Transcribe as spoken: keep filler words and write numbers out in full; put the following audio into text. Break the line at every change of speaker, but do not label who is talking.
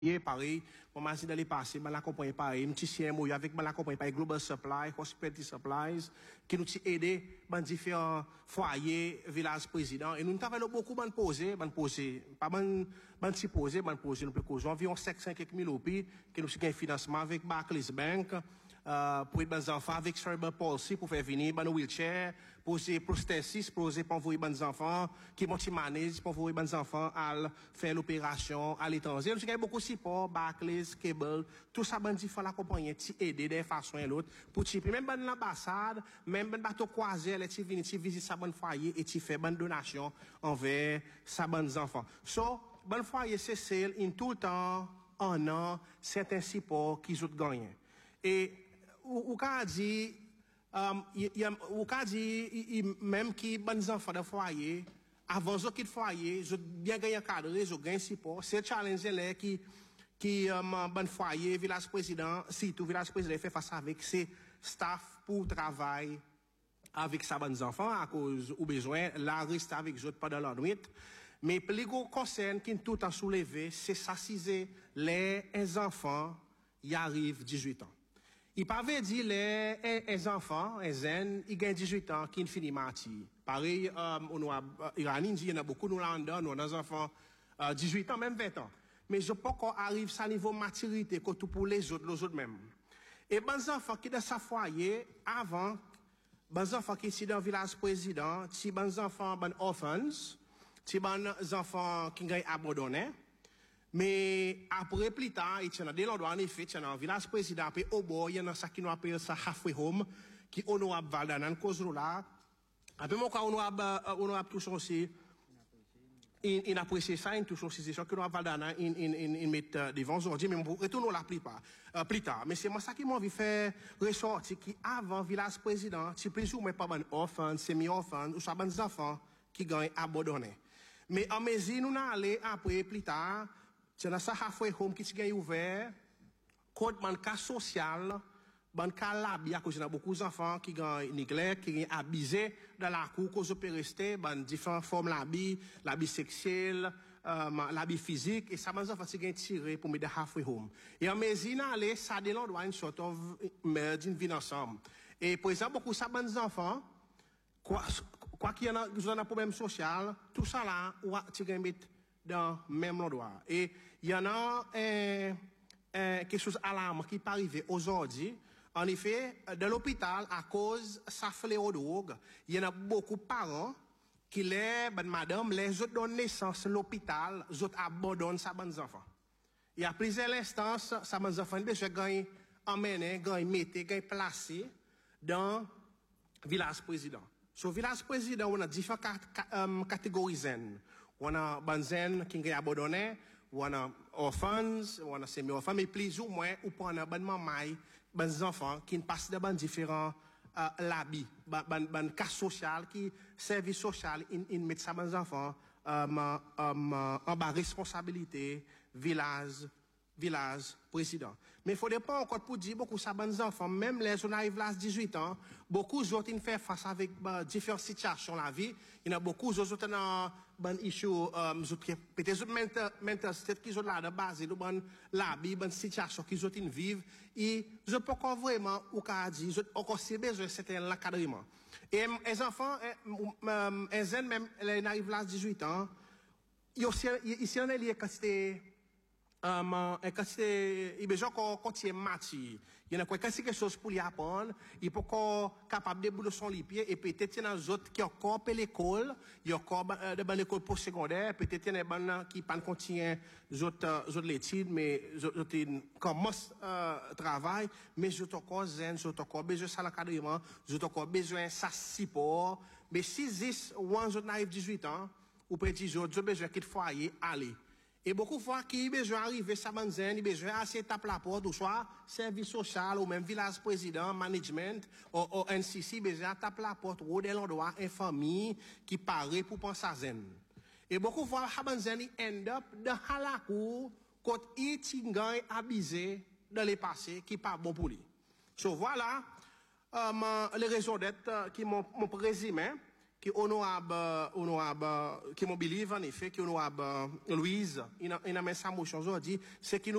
pareil, mon mari dans les passés, ben l'accompagner pareil, un petit chien mouillé avec ben l'accompagner par Global Supply, Hospitality Supplies, qui nous a aidé dans différents foyers, villages présidents, et nous avons beaucoup de poser, ben poser, pas ben, ben si poser, ben poser, nous pouvons environ cinq cents mille roupies, qui nous a un financement avec Barclays Bank, euh, pour aider les enfants avec cerebral palsy, pour faire venir, ben wheelchair, poser prosthesis, poser pour envoyer les enfants, qui montent manège, pour envoyer les enfants à faire l'opération à l'étranger. Nous avons beaucoup de support, Barclays, Cable, tout ça, ben, il faut l'accompagner, t'y aider d'une façon et l'autre, pour t'y, même ben l'ambassade, même ben bateau croisé, les t'y venir, t'y visiter sa bonne foyer, et t'y faire bonne donation envers sa bonne enfants. So, bonne foyer, c'est celle, in tout le temps, en an, certains supports qu'ils ont gagné. Et, ou, ou, qu'a dit, um, y, y, ou, qu'a dit, même qui, bonnes enfants de foyer, avant ce qui de foyer, je bien gagné cadre, je gagne support, c'est challenge là qui, qui, um, bon foyer, village président, si tout village président fait face avec ses staff pour travailler avec sa bonnes enfants à cause ou besoin, la reste avec eux pendant la nuit. Mais plus gros concerne qui tout en soulevé, c'est s'assiser les enfants, y arrivent dix-huit ans. Il parvient dire les, les enfants, les jeunes, ils gagnent dix-huit ans, qui ne finissent martyrs. Pareil, euh, on a, Iranien dit, il y en a beaucoup, nous l'andons, nous, nos enfants, euh, dix-huit ans, même vingt ans. Mais je pense qu'on arrive à niveau maturité, que tout pour les autres, les autres même. Et les enfants qui dans sa foyer, avant, les enfants qui sont dans le village président, si les enfants, les orphans, si les enfants qui gagnent abandonnés, mais après, plus tard, il y a des endroits, en effet, il y a un village président, après, au bord, il y a ça qui nous appelle ça halfway home, qui honorable Valdanan, cause là. Après, mon cas, honorable, honorable tout aussi, il, il apprécie ça, il touche aussi, c'est sûr que nous Valdanan, il, il, il, il met devant aujourd'hui, mais on retourne la plus pas, euh, plus tard. Mais c'est moi ça qui m'a envie de faire ressortir, qui avant village président, c'est plus ou moins pas bon orphan, semi-orphan, ou ça bon enfants, qui gagnent abandonnés. Mais en mesure, nous allons après, plus tard, c'est dans ça halfway home qui s'est ouvert, code man cas social, ban cas labi, à cause il y a beaucoup d'enfants qui gagnent néglect, qui gagnent abusé dans la cour, cause peut rester, ban différentes formes labi, labi sexuel, euh, labi physique, et ça, ban enfants qui gagnent tiré pour mettre halfway home. Et en mesine, aller, ça de l'endroit, une sorte de merge, une vie ensemble. Et, par exemple, beaucoup ça, ban enfants, quoi, quoi qu'il y en a, ils ont un problème social, tout ça là, ou, tu gagnes mettre dans le même endroit. Et il y en a euh, euh, quelque chose à l'alarme qui peut arriver aujourd'hui. En effet, dans l'hôpital, à cause de sa fléau de drogue, il y en a beaucoup de parents qui, les, ben, madame, les autres donnent naissance à l'hôpital, les autres abandonnent sa bonnes enfants. Il y a plusieurs instances, sa bonnes enfants, ils gagnent emmener, gagnent mettre, gagnent placer dans le village président. Sur le village président, on a différentes um, catégories zen. On a banzen qui est abandonné, on a orphans, on a semi-orphans, mais plus ou moins, ou pour un abonnement maille, ben enfants qui passent dans différents euh, labis, ban, ban, ban cas social, qui service social, in, in met ça ben enfants, um, um, en bas responsabilité, village, village, président. Mais il faut pas encore pour dire beaucoup ça ben enfants, même les gens arrivent là à dix-huit ans, beaucoup d'autres ils font face avec bah, différentes situations dans la vie. Il y en a beaucoup d'autres dans ben issue euh peut-être mental mental state qui sont là de base, de ben la vie, ben situation qui sont ils vivent et je peux encore vraiment ou qu'a dire je encore c'est besoin certain l'encadrement. Et les enfants les jeunes même ils arrivent là à dix-huit ans, ils aussi ici on est lié quand c'était Um, et quand c'est, il besoin qu'on continue matière. Il y en a quoi, quand c'est quelque chose pour y apprendre, il peut qu'on capable de bouler son lipier, et peut-être il y en a d'autres qui ont encore à l'école, il y a encore de bonnes écoles postsecondaires, peut-être il y en a bonnes qui pas continuer d'autres, d'autres l'étude, mais d'autres commencent, euh, travail, mais d'autres encore zen, d'autres encore besoin de ça l'encadrement, d'autres encore besoin de ça support, mais si dix, ou un autre n'arrive dix-huit ans, ou petit autres, j'ai besoin qu'il foyer, aller. Et beaucoup de fois, qui besoin d'arriver à Sabanzen, il besoin assez taper la porte, ou soit service social, ou même village président, management, ou, ou N C C, besoin taper la porte, ou de l'endroit, une famille, qui paraît pour penser à Zen. Et beaucoup de fois, Sabanzen, il end up dans la cour, quand il est abusé dans les passés, qui pas bon pour lui. So, voilà, euh, les raisons d'être, qui m'ont résumé. qui honorable, honorable, qui mobilise en effet, qui honorable Louise, il a mis sa motion aujourd'hui, c'est qui nous